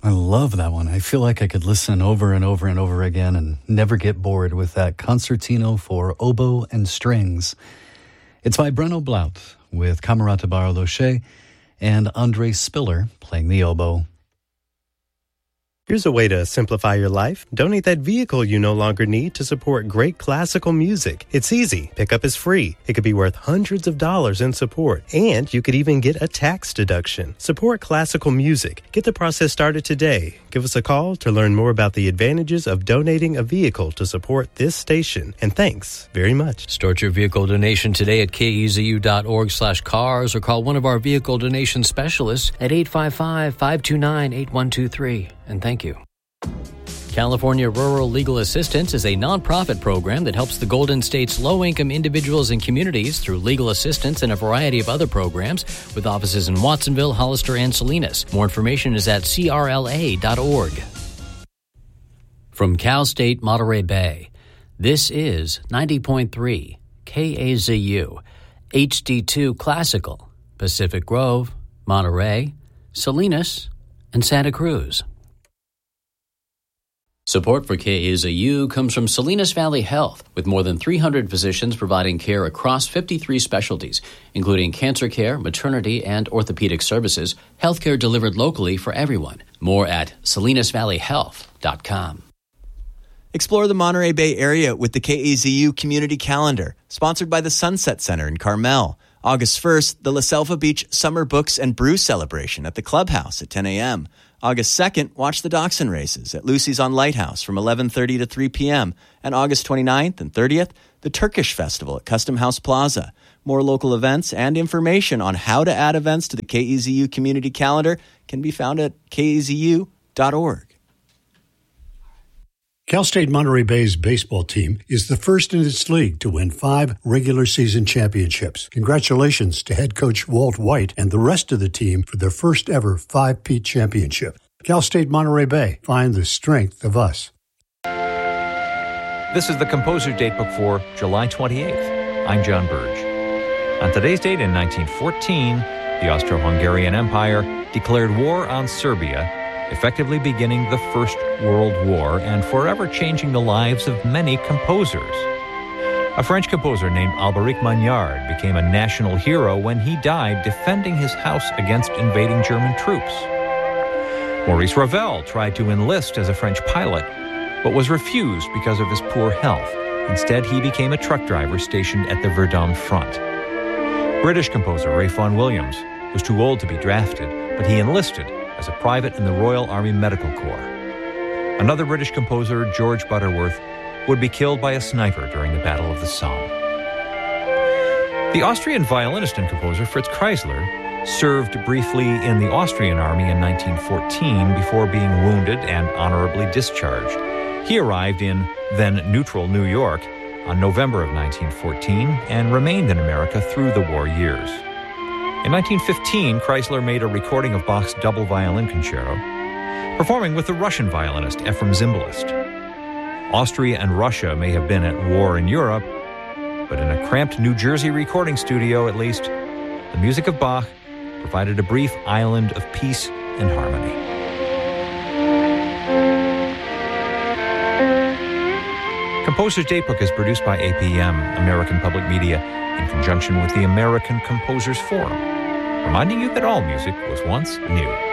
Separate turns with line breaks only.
I love that one. I feel like I could listen over and over and over again and never get bored with that concertino for oboe and strings. It's by Breno Blaut with Camerata Barloche and Andre Spiller playing the oboe.
Here's a way to simplify your life. Donate that vehicle you no longer need to support great classical music. It's easy. Pickup is free. It could be worth hundreds of dollars in support. And you could even get a tax deduction. Support classical music. Get the process started today. Give us a call to learn more about the advantages of donating a vehicle to support this station. And thanks very much.
Start your vehicle donation today at kezu.org/cars or call one of our vehicle donation specialists at 855-529-8123. And thank you. California Rural Legal Assistance is a nonprofit program that helps the Golden State's low-income individuals and communities through legal assistance and a variety of other programs with offices in Watsonville, Hollister, and Salinas. More information is at crla.org. From Cal State Monterey Bay, this is 90.3 KAZU, HD2 Classical, Pacific Grove, Monterey, Salinas, and Santa Cruz. Support for KAZU comes from Salinas Valley Health, with more than 300 physicians providing care across 53 specialties, including cancer care, maternity, and orthopedic services, healthcare delivered locally for everyone. More at salinasvalleyhealth.com.
Explore the Monterey Bay area with the KAZU Community Calendar, sponsored by the Sunset Center in Carmel. August 1st, the La Selva Beach Summer Books and Brew Celebration at the Clubhouse at 10 a.m. August 2nd, watch the Dachshund Races at Lucy's on Lighthouse from 11:30 to 3 p.m. And August 29th and 30th, the Turkish Festival at Custom House Plaza. More local events and information on how to add events to the KAZU Community Calendar can be found at kazu.org.
Cal State Monterey Bay's baseball team is the first in its league to win 5 regular season championships. Congratulations to head coach Walt White and the rest of the team for their first ever 5-peat championship. Cal State Monterey Bay, find the strength of us.
This is the Composer Datebook for July 28th. I'm John Burge. On today's date in 1914, the Austro-Hungarian Empire declared war on Serbia, effectively beginning the First World War and forever changing the lives of many composers. A French composer named Alberic Magnard became a national hero when he died defending his house against invading German troops. Maurice Ravel tried to enlist as a French pilot, but was refused because of his poor health. Instead, he became a truck driver stationed at the Verdun front. British composer Ray Vaughan Williams was too old to be drafted, but he enlisted as a private in the Royal Army Medical Corps. Another British composer, George Butterworth, would be killed by a sniper during the Battle of the Somme. The Austrian violinist and composer Fritz Kreisler served briefly in the Austrian army in 1914 before being wounded and honorably discharged. He arrived in then-neutral New York on November of 1914 and remained in America through the war years. In 1915, Kreisler made a recording of Bach's double violin concerto, performing with the Russian violinist Efrem Zimbalist. Austria and Russia may have been at war in Europe, but in a cramped New Jersey recording studio, at least, the music of Bach provided a brief island of peace and harmony. Composer's Datebook is produced by APM, American Public Media, in conjunction with the American Composers Forum, reminding you that all music was once new.